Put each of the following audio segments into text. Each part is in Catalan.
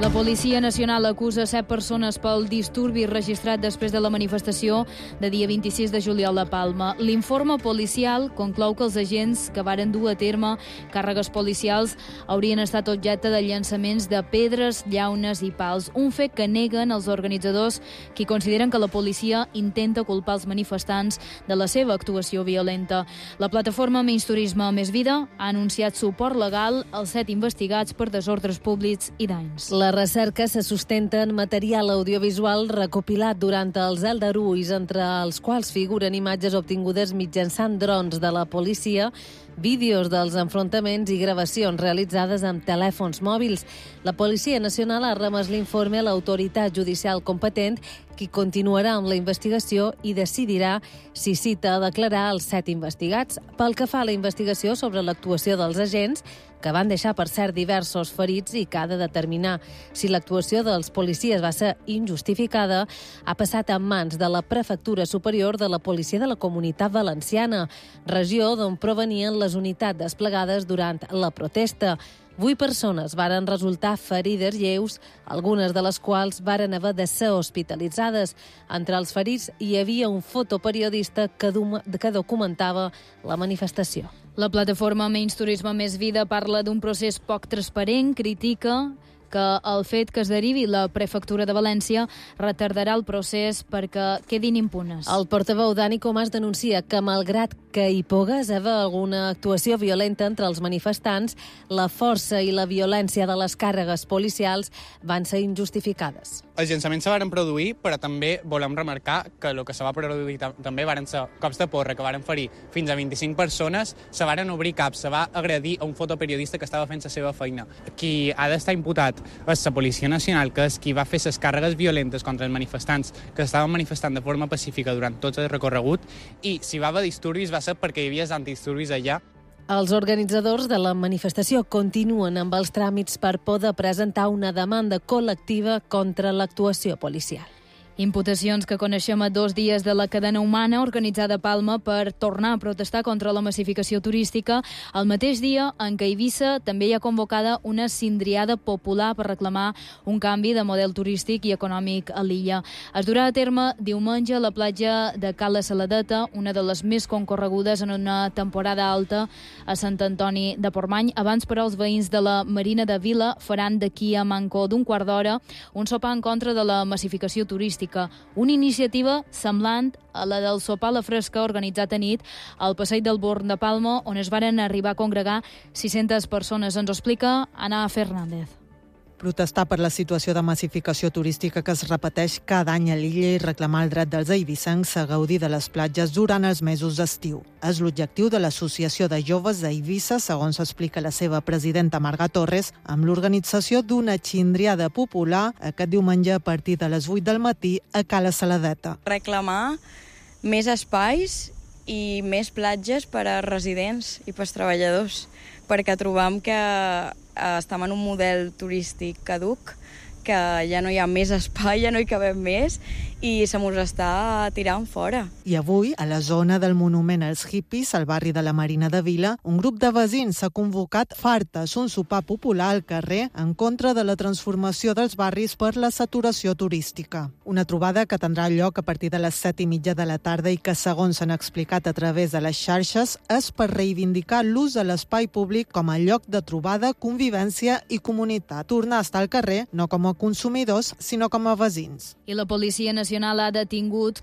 La Policia Nacional acusa 7 persones pel disturbi registrat després de la manifestació de dia 26 de juliol a Palma. L'informe policial conclou que els agents que varen dur a terme càrregues policials haurien estat objecte de llançaments de pedres, llaunes i pals. Un fet que neguen els organitzadors, qui consideren que la policia intenta culpar els manifestants de la seva actuació violenta. La plataforma Menys Turisme, Més Vida ha anunciat suport legal als 7 investigats per desordres públics i danys. La recerca se sustenta en material audiovisual recopilat durant els aldarulls, entre els quals figuren imatges obtingudes mitjançant drons de la policia, vídeos dels enfrontaments i gravacions realitzades amb telèfons mòbils. La Policia Nacional ha remès l'informe a l'autoritat judicial competent, qui continuarà amb la investigació i decidirà si cita a declarar els 7 investigats. Pel que fa a la investigació sobre l'actuació dels agents, que van deixar, per cert, diversos ferits i que ha de determinar si l'actuació dels policies va ser injustificada, ha passat en mans de la Prefectura Superior de la Policia de la Comunitat Valenciana, regió d'on provenien les unitats desplegades durant la protesta. 8 persones varen resultar ferides lleus, algunes de les quals varen haver de ser hospitalitzades. Entre els ferits hi havia un fotoperiodista que documentava la manifestació. La plataforma Menys Turisme Més Vida parla d'un procés poc transparent, critica que el fet que es derivi la Prefectura de València retardarà el procés perquè quedin impunes. El portaveu Dani Comàs denuncia que, malgrat que hi pogués haver alguna actuació violenta entre els manifestants, la força i la violència de les càrregues policials van ser injustificades. Els llançaments se varen produir, però també volem remarcar que el que se va produir també varen ser cops de porra que varen ferir fins a 25 persones, se varen obrir caps, se va agredir a un fotoperiodista que estava fent la seva feina. Qui ha d'estar imputat és la Policia Nacional, que és qui va fer les càrregues violentes contra els manifestants que estaven manifestant de forma pacífica durant tot el recorregut, i si va haver disturbis va ser perquè hi havia antidisturbis allà. Els organitzadors de la manifestació continuen amb els tràmits per poder presentar una demanda col·lectiva contra l'actuació policial. Imputacions que coneixem a 2 dies de la cadena humana organitzada a Palma per tornar a protestar contra la massificació turística, el mateix dia en què a Eivissa també hi ha convocada una cindriada popular per reclamar un canvi de model turístic i econòmic a l'illa. Es durà a terme diumenge a la platja de Cala Saladeta, una de les més concorregudes en una temporada alta a Sant Antoni de Portmany. Abans, però, els veïns de la Marina de Vila faran d'aquí a manco d'un quart d'hora un sopar en contra de la massificació turística, una iniciativa semblant a la del sopar a la fresca organitzat a nit al Passeig del Born de Palma, on es varen arribar a congregar 600 persones. Ens ho explica Ana Fernández. Protestar per la situació de massificació turística que es repeteix cada any a l'illa i reclamar el dret dels eivissencs a gaudir de les platges durant els mesos d'estiu. És l'objectiu de l'Associació de Joves d'Eivissa, segons explica la seva presidenta Marga Torres, amb l'organització d'una xindriada popular aquest diumenge a partir de les 8 del matí a Cala Saladeta. Reclamar més espais i més platges per a residents i per als treballadors, perquè trobam que estem en un model turístic caduc, que ja no hi ha més espai, ja no hi cabem més i se mos està tirant fora. I avui, a la zona del monument als hippies, al barri de la Marina de Vila, un grup de veïns s'ha convocat fartes un sopar popular al carrer en contra de la transformació dels barris per la saturació turística. Una trobada que tindrà lloc a partir de les 7:30 de la tarda i que, segons s'han explicat a través de les xarxes, és per reivindicar l'ús de l'espai públic com a lloc de trobada, convivència i comunitat. Tornar a estar al carrer, no com a consumidors, sinó com a veïns. I la Policia Nacional ha detingut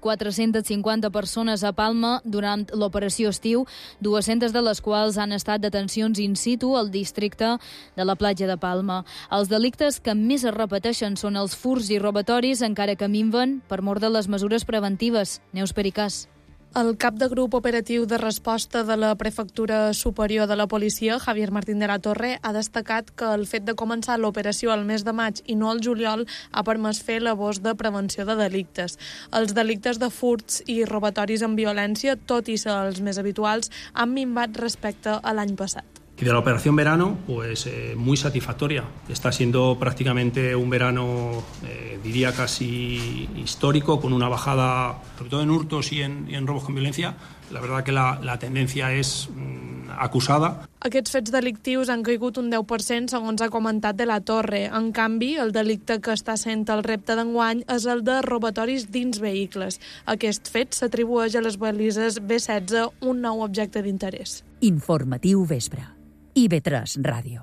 450 persones a Palma durant l'operació estiu, 200 de les quals han estat detencions in situ al districte de la platja de Palma. Els delictes que més es repeteixen són els furts i robatoris, encara que minven per mor de les mesures preventives. Neus Pericàs. El cap de grup operatiu de resposta de la Prefectura Superior de la Policia, Javier Martín de la Torre, ha destacat que el fet de començar l'operació al mes de maig i no al juliol ha permès fer labors de prevenció de delictes. Els delictes de furts i robatoris amb violència, tot i ser els més habituals, han minvat respecte a l'any passat. Y de la operación verano, pues muy satisfactoria. Está siendo prácticamente un verano, diría casi histórico, con una bajada, sobre todo en hurtos y en robos con violencia. La verdad que la tendencia es acusada. Aquests fets delictius han caigut un 10%, segons ha comentat de la Torre. En canvi, el delicte que està sent el repte d'enguany és el de robatoris dins vehicles. Aquest fet s'atribueix a les balises B16, un nou objecte d'interès. Informatiu vespre. IB3 Ràdio.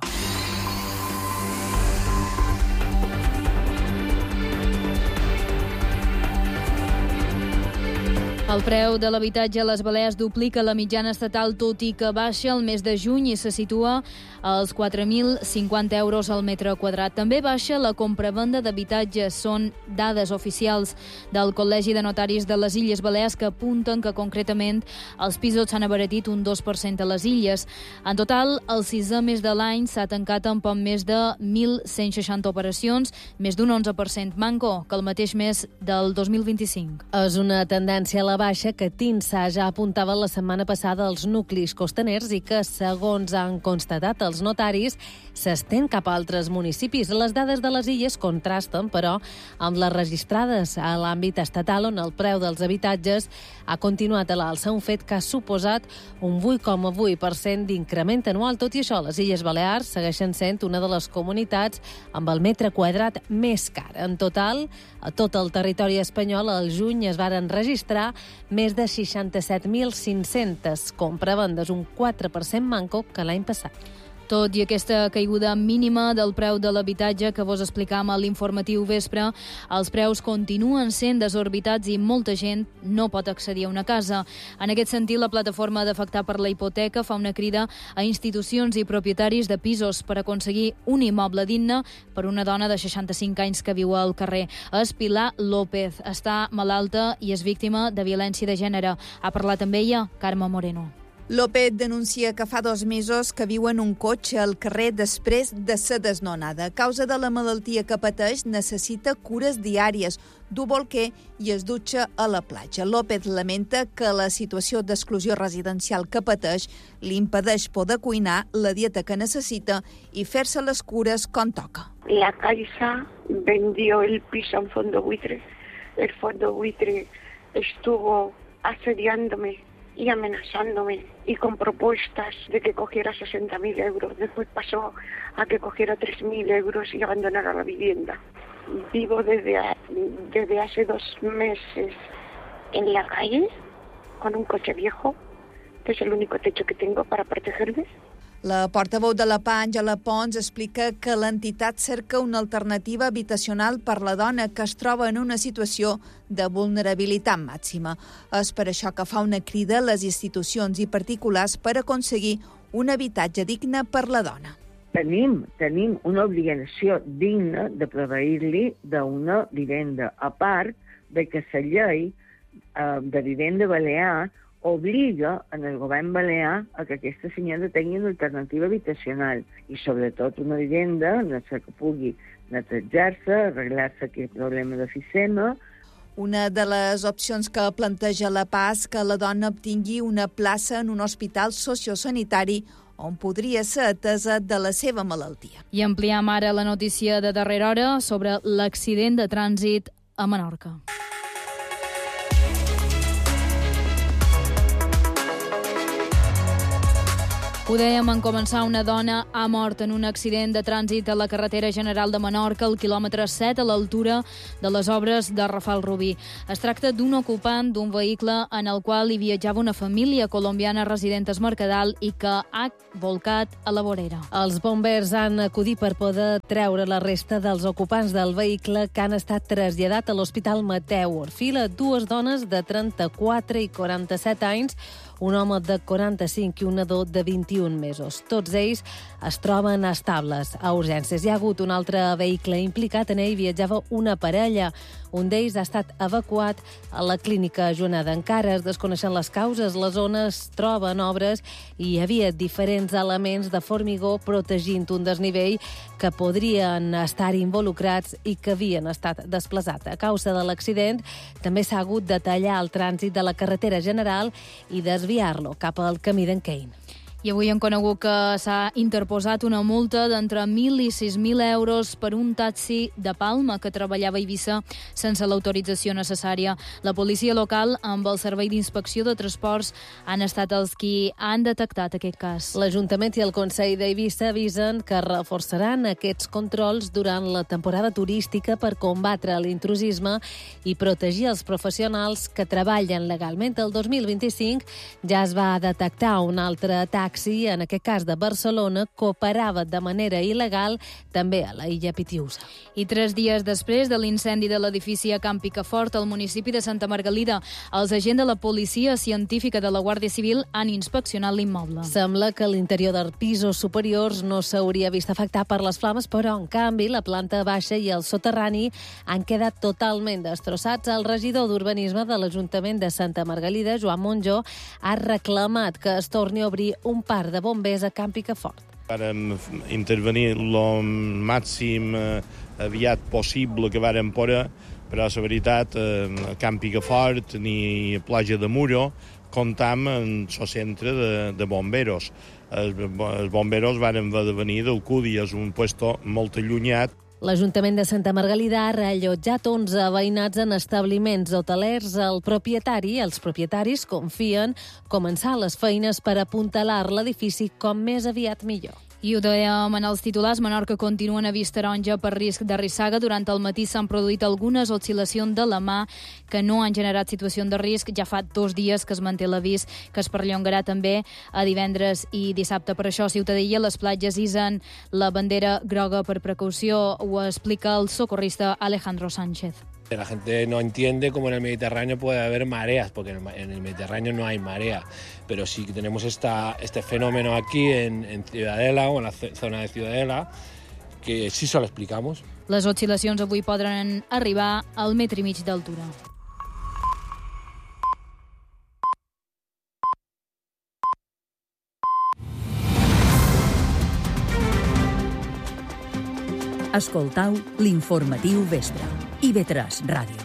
El preu de l'habitatge a les Balears duplica la mitjana estatal, tot i que baixa el mes de juny i se situa als 4.050 euros al metre quadrat. També baixa la compravenda d'habitatges. Són dades oficials del Col·legi de Notaris de les Illes Balears que apunten que concretament els pisos s'han abaratit un 2% a les illes. En total, el 6è mes de l'any s'ha tancat amb poc més de 1.160 operacions, més d'un 11% manco que el mateix mes del 2025. És una tendència a la baixa que TINSA ja apuntava la setmana passada als nuclis costaners i que, segons han constatat els notaris, s'estén cap a altres municipis. Les dades de les illes contrasten, però, amb les registrades a l'àmbit estatal, on el preu dels habitatges ha continuat a l'alça, un fet que ha suposat un 8,8% d'increment anual. Tot i això, les Illes Balears segueixen sent una de les comunitats amb el metre quadrat més car. En total, a tot el territori espanyol, al juny es varen registrar més de 67.500 compravendes, un 4% manco que l'any passat. Tot i aquesta caiguda mínima del preu de l'habitatge que vos explicàvem a l'informatiu vespre, els preus continuen sent desorbitats i molta gent no pot accedir a una casa. En aquest sentit, la plataforma d'Afectar per la Hipoteca fa una crida a institucions i propietaris de pisos per aconseguir un immoble digne per una dona de 65 anys que viu al carrer. És Pilar López. Està malalta i és víctima de violència de gènere. Ha parlat amb ella Carme Moreno. López denuncia que fa 2 mesos que viu en un cotxe al carrer després de ser desnonada. A causa de la malaltia que pateix, necessita cures diàries, du bolquer i es dutxa a la platja. López lamenta que la situació d'exclusió residencial que pateix li impedeix poder cuinar la dieta que necessita i fer-se les cures com toca. La Caixa vendió el piso en fondo buitre. El fondo buitre estuvo asediándome y amenazándome y con propuestas de que cogiera 60.000 euros. Después pasó a que cogiera 3.000 euros y abandonara la vivienda. Vivo desde hace 2 meses en la calle con un coche viejo, que es el único techo que tengo para protegerme. La portaveu de la PA, Àngela Pons, explica que l'entitat cerca una alternativa habitacional per la dona que es troba en una situació de vulnerabilitat màxima. És per això que fa una crida a les institucions i particulars per aconseguir un habitatge digne per la dona. Tenim una obligació digna de proveir-li d'una vivenda, a part de que la llei de vivenda balear obliga en el govern balear a que aquesta senyora tingui una alternativa habitacional i, sobretot, una vivenda en la que pugui netejar-se, arreglar-se aquest problema d'efisema. Una de les opcions que planteja la PA és que la dona obtingui una plaça en un hospital sociosanitari on podria ser atesa de la seva malaltia. I ampliem ara la notícia de darrera hora sobre l'accident de trànsit a Menorca. Ho dèiem en començar, una dona ha mort en un accident de trànsit a la carretera general de Menorca, al quilòmetre 7, a l'altura de les obres de Rafal Rubí. Es tracta d'un ocupant d'un vehicle en el qual hi viatjava una família colombiana resident a Es Mercadal i que ha volcat a la vorera. Els bombers han acudit per poder treure la resta dels ocupants del vehicle que han estat traslladat a l'Hospital Mateu Orfila. 2 dones de 34 i 47 anys, un home de 45 i un nadó de 21 mesos. Tots ells es troben estables a urgències. Hi ha hagut un altre vehicle implicat, en ell viatjava una parella. Un d'ells ha estat evacuat a la clínica Jonada. Encara es desconeixen les causes. La zona es troba en obres i hi havia diferents elements de formigó protegint un desnivell que podrien estar involucrats i que havien estat desplaçats. A causa de l'accident, també s'ha hagut de tallar el trànsit de la carretera general i desviar-lo cap al camí d'en Kane. I avui hem conegut que s'ha interposat una multa d'entre 1.000 i 6.000 euros per un taxi de Palma que treballava a Eivissa sense l'autorització necessària. La policia local, amb el Servei d'Inspecció de Transports, han estat els qui han detectat aquest cas. L'Ajuntament i el Consell d'Eivissa avisen que reforçaran aquests controls durant la temporada turística per combatre l'intrusisme i protegir els professionals que treballen legalment. El 2025 ja es va detectar un altre taxi, en aquest cas de Barcelona, que operava de manera il·legal també a la illa Pitiusa. I 3 dies després de l'incendi de l'edifici a Camp Picafort, al municipi de Santa Margalida, els agents de la Policia Científica de la Guàrdia Civil han inspeccionat l'immoble. Sembla que l'interior dels pisos superiors no s'hauria vist afectat per les flames, però, en canvi, la planta baixa i el soterrani han quedat totalment destrossats. El regidor d'Urbanisme de l'Ajuntament de Santa Margalida, Joan Monjó, ha reclamat que es torni a obrir un parc de bombers a Camp Picafort. Vàrem intervenir el màxim aviat possible que vàrem poder, però la veritat, a Camp Picafort ni a Platja de Muro comptam en el centre de bomberos. Els bomberos varen haver de venir d'Alcúdia, és un puesto molt allunyat. L'Ajuntament de Santa Margalida ha reallotjat 11 veïnats en establiments hotelers. Els propietaris confien començar les feines per apuntalar l'edifici com més aviat millor. I ho dèiem en els titulars, Menorca continuen a vist taronja per risc de rissaga. Durant el matí s'han produït algunes oscil·lacions de la mà que no han generat situació de risc. Ja fa 2 dies que es manté l'avís, que es perllongarà també a divendres i dissabte. Per això, a Ciutadella, les platges isen la bandera groga per precaució. Ho explica el socorrista Alejandro Sánchez. La gente no entiende cómo en el Mediterráneo puede haber mareas, porque en el Mediterráneo no hay marea. Pero sí que tenemos este fenómeno aquí en Ciudadela o en la zona de Ciudadela, que sí se lo explicamos. Les oscil·lacions avui podran arribar al 1,5 metres d'altura. Escoltau l'informatiu vespre. IB3 Ràdio.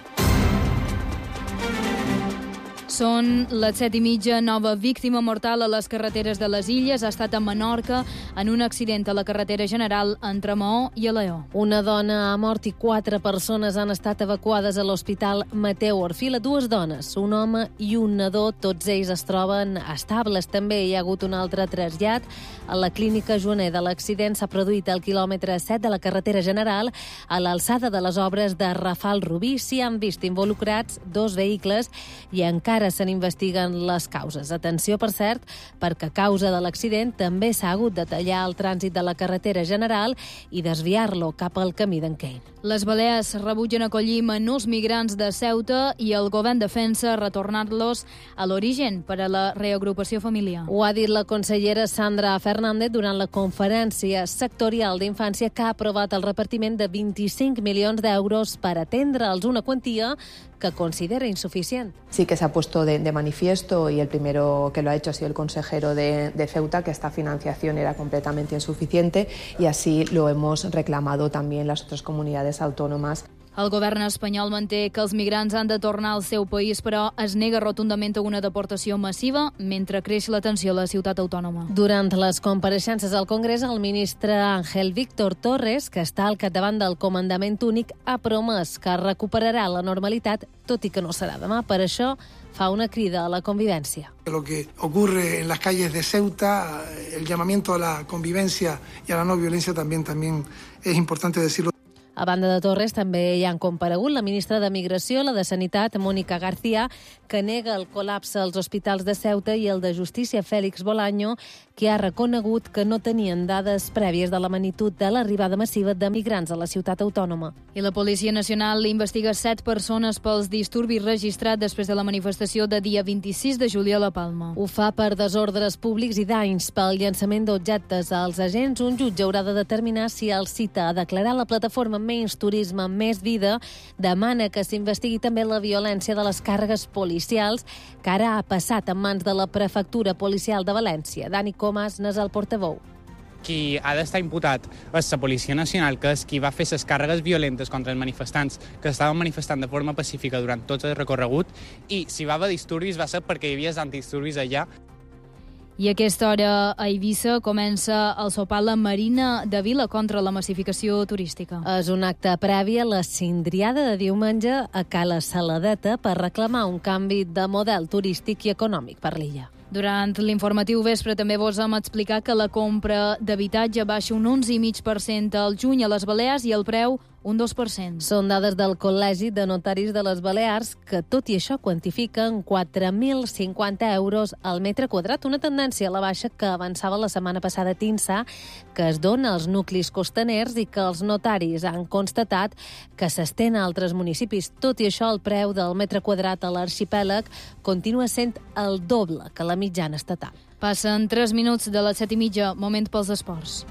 Són les 7:30, nova víctima mortal a les carreteres de les Illes. Ha estat a Menorca en un accident a la carretera general entre Maó i Aleó. Una dona ha mort i 4 persones han estat evacuades a l'Hospital Mateu Orfila. 2 dones, un home i un nadó, tots ells es troben estables. També hi ha hagut un altre trasllat a la clínica Joaner. L'accident s'ha produït al quilòmetre 7 de la carretera general, a l'alçada de les obres de Rafal Rubí. S'hi han vist involucrats 2 vehicles i encara se n'investiguen les causes. Atenció, per cert, perquè a causa de l'accident també s'ha hagut de tallar el trànsit de la carretera general i desviar-lo cap al camí d'Enquein. Les Balears rebutgen acollir menors migrants de Ceuta i el govern defensa retornar-los a l'origen per a la reagrupació familiar. Ho ha dit la consellera Sandra Fernández durant la conferència sectorial d'infància que ha aprovat el repartiment de 25 milions d'euros per atendre'ls, una quantia que considera insuficient. Sí que se ha puesto de manifiesto, y el primero que lo ha hecho ha sido el consejero de Ceuta, que esta financiación era completamente insuficiente, y así lo hemos reclamado también las otras comunidades autónomas. El govern espanyol manté que els migrants han de tornar al seu país, però es nega rotundament a una deportació massiva mentre creix la tensió a la ciutat autònoma. Durant les compareixences al Congrés, el ministre Ángel Víctor Torres, que està al capdavant del comandament únic, ha promès que recuperarà la normalitat, tot i que no serà demà. Per això fa una crida a la convivència. Lo que ocurre en las calles de Ceuta, el llamamiento a la convivencia y a la no violencia también es importante decirlo. A banda de Torres, també hi han comparegut la ministra de Migració, la de Sanitat, Mónica García, que nega el col·lapse als hospitals de Ceuta, i el de Justícia, Félix Bolaño, que ha reconegut que no tenien dades prèvies de la magnitud de l'arribada massiva de migrants a la ciutat autònoma. I la Policia Nacional investiga 7 persones pels disturbis registrats després de la manifestació de dia 26 de juliol a Palma. Ho fa per desordres públics i danys pel llançament d'objectes als agents. Un jutge haurà de determinar si el cita a declarar la plataforma Menys Turisme, Més Vida, demana que s'investigui també la violència de les càrregues policials, que ara ha passat en mans de la Prefectura Policial de València. Dani Comas n'és el portaveu. Qui ha d'estar imputat és la Policia Nacional, que és qui va fer les càrregues violentes contra els manifestants que estaven manifestant de forma pacífica durant tot el recorregut, i si va haver disturbis va ser perquè hi havia antidisturbis allà. I a aquesta hora a Eivissa comença el sopar a la Marina de Vila contra la massificació turística. És un acte previ a la cindriada de diumenge a Cala Saladeta per reclamar un canvi de model turístic i econòmic per l'illa. Durant l'informatiu vespre també vos hem explicat que la compra d'habitatge baixa un 11,5% al juny a les Balears i el preu un 2%. Són dades del Col·legi de Notaris de les Balears que, tot i això, quantifiquen 4.050 euros al metre quadrat, una tendència a la baixa que avançava la setmana passada TINSA, que es dona als nuclis costaners i que els notaris han constatat que s'estén a altres municipis. Tot i això, el preu del metre quadrat a l'arxipèlag continua sent el doble que la mitjana estatal. Passen 3 minuts de les 7:30, moment pels esports.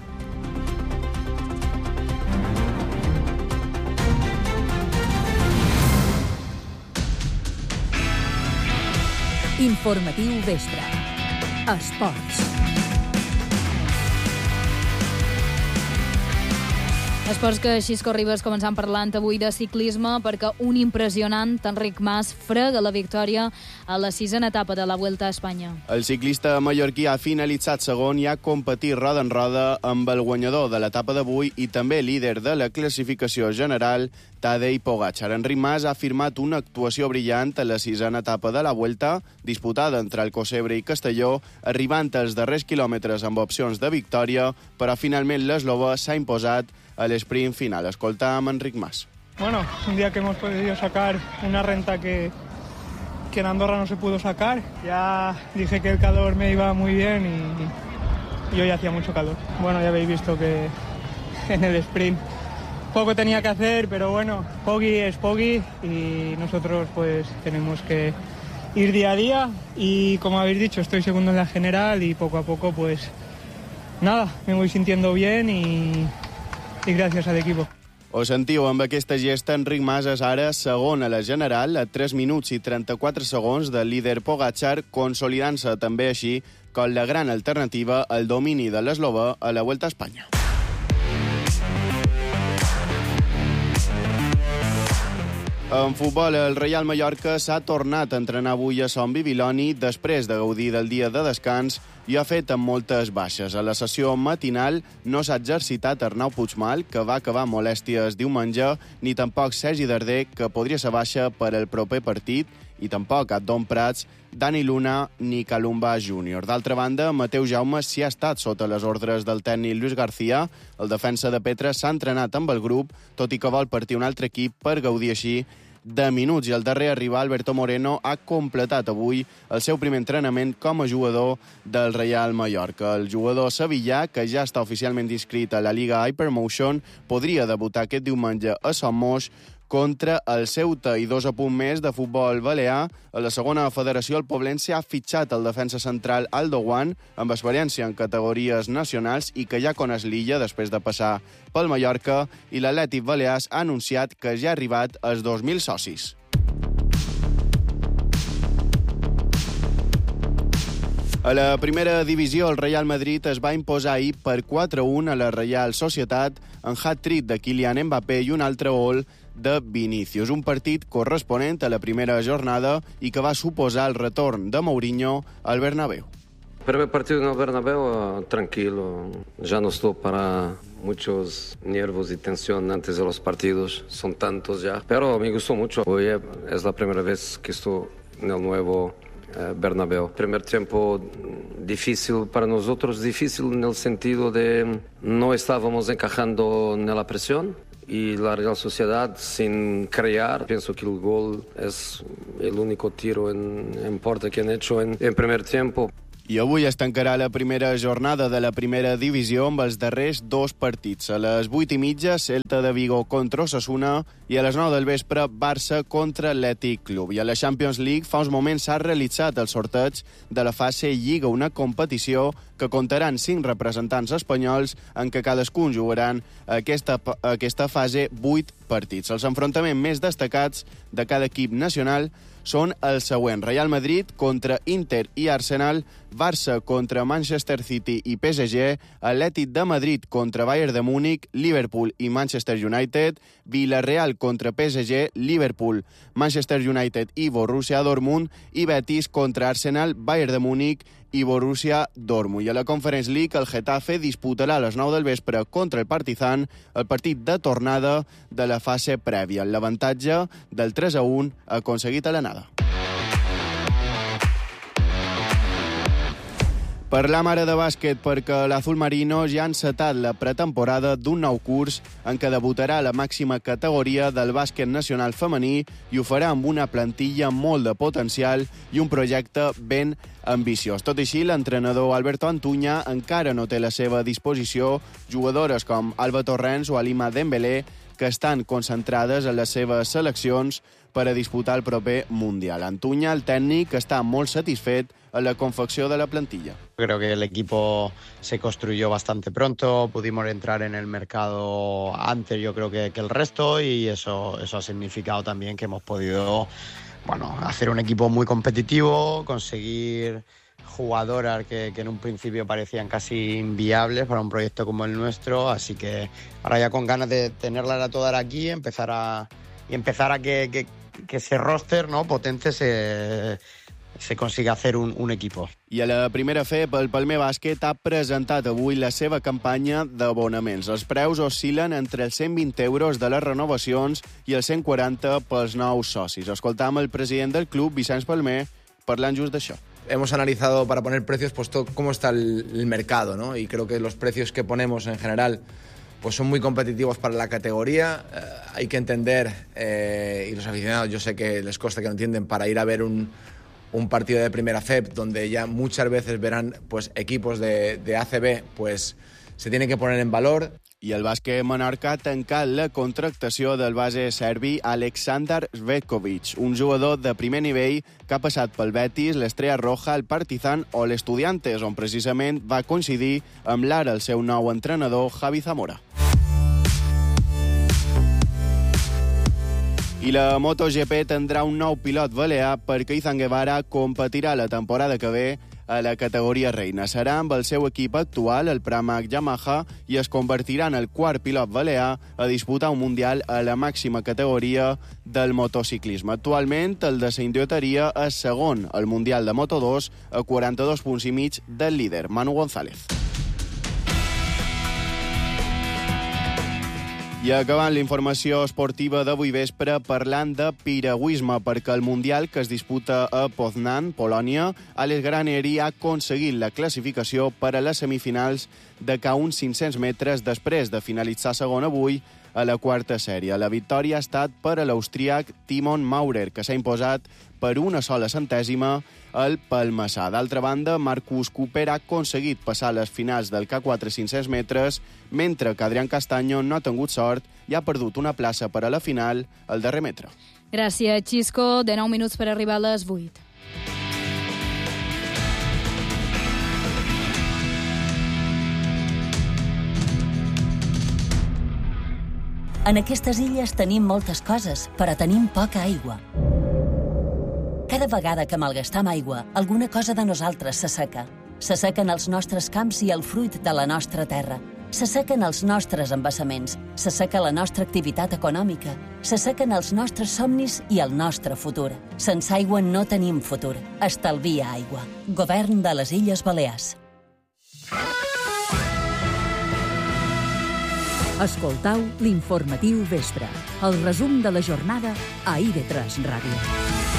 Informatiu vespre. Esports. Esports que Xisco Ribas començant parlant avui de ciclisme perquè un impressionant Enric Mas frega la victòria a la 6a etapa de la Vuelta a Espanya. El ciclista mallorquí ha finalitzat segon i ha competit roda en roda amb el guanyador de l'etapa d'avui i també líder de la classificació general, Tadej Pogačar. Enric Mas ha firmat una actuació brillant a la 6a etapa de la Vuelta, disputada entre Alcocebre i Castelló, arribant als darrers quilòmetres amb opcions de victòria, però finalment l'eslovè s'ha imposat a l'esprint final. Escoltam Enric Mas. Bueno, un día que hemos podido sacar una renta que en Andorra no se pudo sacar. Ya dije que el calor me iba muy bien y hoy hacía mucho calor. Bueno, ya habéis visto que en el sprint poco tenía que hacer, pero bueno, Poggi es Poggi y nosotros pues tenemos que ir día a día y como habéis dicho, estoy segundo en la general y poco a poco pues nada, me voy sintiendo bien y gràcies a l'equip. Ho sentiu, amb aquesta gesta, Enric Mas és ara segon a la general, a 3 minuts i 34 segons del líder Pogačar, consolidant-se també així com la gran alternativa al domini de l'eslovè a la Vuelta a Espanya. En futbol, el Reial Mallorca s'ha tornat a entrenar avui a Son Bibiloni després de gaudir del dia de descans i ha fet amb moltes baixes. A la sessió matinal no s'ha exercitat Arnau Puigmal, que va acabar molèsties diumenge, ni tampoc Sergi Darder, que podria ser baixa per al proper partit, i tampoc Adon Prats, Dani Luna ni Calumba Júnior. D'altra banda, Mateu Jaume s'hi ha estat sota les ordres del tècnic Luis García. El defensa de Petra s'ha entrenat amb el grup, tot i que vol partir un altre equip per gaudir així de minuts. I el darrer a arribar, Alberto Moreno, ha completat avui el seu primer entrenament com a jugador del Real Mallorca. El jugador sevillà, que ja està oficialment inscrit a la Liga Hypermotion, podria debutar aquest diumenge a Somos contra el Ceuta. I 2 apunts més de futbol balear. A la segona federació, el Poblense ha fitxat el defensa central Aldo Guan, amb experiència en categories nacionals i que ja coneix l'illa després de passar pel Mallorca, i l'Atlètic Balears ha anunciat que ja ha arribat als 2.000 socis. A la primera divisió, el Real Madrid es va imposar ahir per 4-1 a la Real Societat en hat-trick de Kylian Mbappé i un altre gol de Vinícius. Un partit corresponent a la primera jornada i que va suposar el retorn de Mourinho al Bernabéu. Primer partido en el Bernabéu, tranquilo. Ya no estoy para muchos nervios y tensión antes de los partidos. Son tantos ya. Pero me gustó mucho. Hoy es la primera vez que estoy en el nuevo Bernabéu. Primer tiempo difícil para nosotros, difícil en el sentido de no estábamos encajando en la presión. Y la Real Sociedad sin crear, pienso que el gol es el único tiro en puerta que han hecho en primer tiempo. I avui es tancarà la primera jornada de la primera divisió amb els darrers 2 partits. A les 8:30, Celta de Vigo contra Osasuna i a les 9 del vespre, Barça contra Atlètic Club. I a la Champions League fa uns moments s'ha realitzat el sorteig de la fase Lliga, una competició que comptaran 5 representants espanyols en què cadascun jugaran aquesta fase 8 partits. Els enfrontaments més destacats de cada equip nacional són els següents: Real Madrid contra Inter i Arsenal, Barça contra Manchester City i PSG, Atlètic de Madrid contra Bayern de Múnich, Liverpool i Manchester United, Villarreal contra PSG, Liverpool, Manchester United i Borussia Dortmund, i Betis contra Arsenal, Bayern de Múnich i Borussia Dortmund. I a la Conference League, el Getafe disputarà a les 9 del vespre contra el Partizan el partit de tornada de la fase prèvia. L'avantatge del 3-1 aconseguit a l'anada. Parlam ara de bàsquet perquè l'Azul Marino ja ha encetat la pretemporada d'un nou curs en què debutarà a la màxima categoria del bàsquet nacional femení i ho farà amb una plantilla molt de potencial i un projecte ben ambiciós. Tot i així, l'entrenador Alberto Antuña encara no té a la seva disposició jugadores com Alba Torrents o Alima Dembélé, que estan concentrades en les seves seleccions per a disputar el proper Mundial. Antuña, el tècnic, està molt satisfet en la confecció de la plantilla. Creo que el equipo se construyó bastante pronto, pudimos entrar en el mercado antes, yo creo que el resto, y eso ha significado también que hemos podido hacer un equipo muy competitivo, conseguir jugadoras que en un principio parecían casi inviables para un proyecto como el nuestro, así que ahora ya con ganas de tenerlas a todas aquí, empezar a que ese roster, ¿no?, potente se consiga hacer un equipo. I a la primera FEP, el Palmer Bàsquet ha presentat avui la seva campanya d'abonaments. Els preus oscil·len entre els 120 euros de les renovacions i els 140 pels nous socis. Escoltam el president del club, Vicenç Palmer, parlant just d'això. Hemos analizado para poner precios pues cómo está el mercado, ¿no? Y creo que los precios que ponemos en general pues son muy competitivos para la categoría. Hay que entender, y los aficionados yo sé que les consta que no entienden, para ir a ver un partido de primera FEP donde ya muchas veces verán pues equipos de ACB, pues se tiene que poner en valor. I el bàsquet Menorca ha tancat la contractació del base serbi Aleksandar Zvetkovic, un jugador de primer nivell que ha passat pel Betis, l'Estrella Roja, el Partizan o l'Estudiantes, on precisament va coincidir amb l'ara el seu nou entrenador, Javi Zamora. I la MotoGP tindrà un nou pilot balear perquè Izan Guevara competirà la temporada que ve a la categoria reina. Serà amb el seu equip actual, el Pramac Yamaha, i es convertirà en el quart pilot balear a disputar un mundial a la màxima categoria del motociclisme. Actualment, el de Saint-Dioteria és segon al mundial de Moto2 a 42 punts i mig del líder, Manu González. I acabant la informació esportiva d'avui vespre parlant de piragüisme, perquè el Mundial que es disputa a Poznan, Polònia, Alex Graneri ha aconseguit la classificació per a les semifinals de uns 500 metres després de finalitzar segon avui a la quarta sèrie. La victòria ha estat per a l'austríac Timon Maurer, que s'ha imposat per una sola centèsima al Palmassà. D'altra banda, Marcus Cooper ha aconseguit passar les finals del K4 500 metres, mentre que Adrián Castaño no ha tingut sort i ha perdut una plaça per a la final al darrer metre. Gràcies, Xisco. De 9 minuts per arribar a les 8. En aquestes illes tenim moltes coses, però tenim poca aigua. Cada vegada que malgastam aigua, alguna cosa de nosaltres s'asseca. S'assequen els nostres camps i el fruit de la nostra terra. S'assequen els nostres embassaments. S'asseca la nostra activitat econòmica. S'assequen els nostres somnis i el nostre futur. Sense aigua no tenim futur. Estalvia aigua. Govern de les Illes Balears. Escoltau l'informatiu vespre, el resum de la jornada a IB3 Ràdio.